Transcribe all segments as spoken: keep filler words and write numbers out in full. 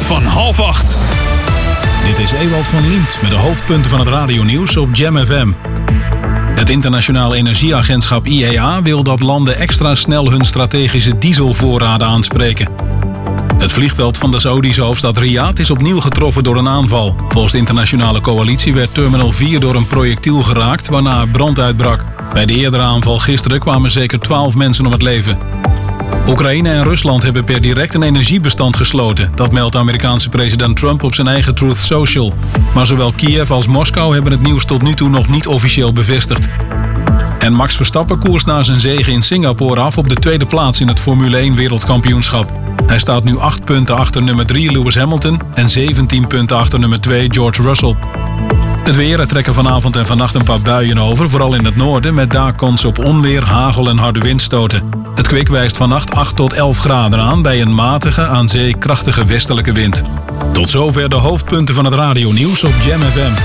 van half acht. Dit is Ewald van Liemt met de hoofdpunten van het radionieuws op Jam F M. Het Internationaal Energieagentschap I E A wil dat landen extra snel hun strategische dieselvoorraden aanspreken. Het vliegveld van de Saoedische hoofdstad Riyadh is opnieuw getroffen door een aanval. Volgens de internationale coalitie werd Terminal vier door een projectiel geraakt, waarna brand uitbrak. Bij de eerdere aanval gisteren kwamen zeker twaalf mensen om het leven. Oekraïne en Rusland hebben per direct een energiebestand gesloten. Dat meldt de Amerikaanse president Trump op zijn eigen Truth Social. Maar zowel Kiev als Moskou hebben het nieuws tot nu toe nog niet officieel bevestigd. En Max Verstappen koerst na zijn zege in Singapore af op de tweede plaats in het Formule één wereldkampioenschap. Hij staat nu acht punten achter nummer drie Lewis Hamilton en zeventien punten achter nummer twee George Russell. Het weer, er trekken vanavond en vannacht een paar buien over, vooral in het noorden, met daar kans op onweer, hagel en harde windstoten. Het kwik wijst vannacht acht tot elf graden aan bij een matige, aan zee krachtige westelijke wind. Tot zover de hoofdpunten van het radionieuws op Jam F M.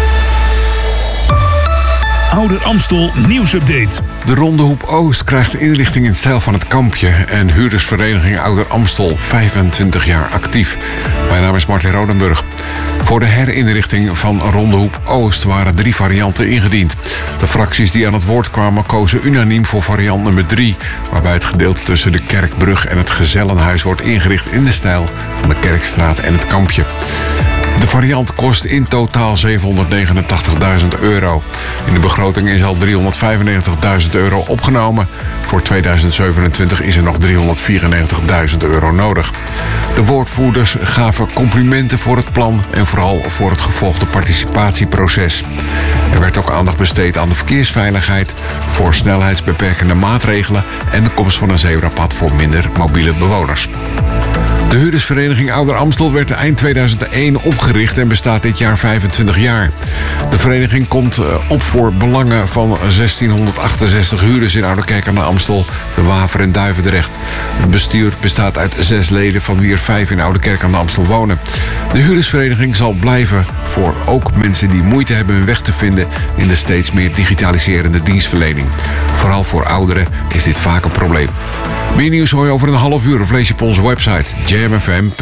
Ouder Amstel nieuwsupdate. De Ronde Hoep Oost krijgt inrichting in stijl van het Kampje en huurdersvereniging Ouder Amstel vijfentwintig jaar actief. Mijn naam is Martin Rodenburg. Voor de herinrichting van Ronde Hoep Oost waren drie varianten ingediend. De fracties die aan het woord kwamen kozen unaniem voor variant nummer drie, waarbij het gedeelte tussen de Kerkbrug en het Gezellenhuis wordt ingericht in de stijl van de Kerkstraat en het Kampje. De variant kost in totaal zevenhonderdnegenentachtigduizend euro. In de begroting is al driehonderdvijfennegentigduizend euro opgenomen. Voor tweeduizend zevenentwintig is er nog driehonderdvierennegentigduizend euro nodig. De woordvoerders gaven complimenten voor het plan en vooral voor het gevolgde participatieproces. Er werd ook aandacht besteed aan de verkeersveiligheid, voor snelheidsbeperkende maatregelen en de komst van een zebrapad voor minder mobiele bewoners. De huurdersvereniging Ouder Amstel werd eind tweeduizend één opgericht en bestaat dit jaar vijfentwintig jaar. De vereniging komt op voor belangen van zestienhonderdachtenzestig huurders in Ouderkerk aan de Amstel, de Waver en Duivendrecht. Het bestuur bestaat uit zes leden, van wie er vijf in Ouderkerk aan de Amstel wonen. De huurdersvereniging zal blijven voor ook mensen die moeite hebben hun weg te vinden in de steeds meer digitaliserende dienstverlening. Vooral voor ouderen is dit vaak een probleem. Meer nieuws hoor je over een half uur of lees je op onze website jam f m punt n l.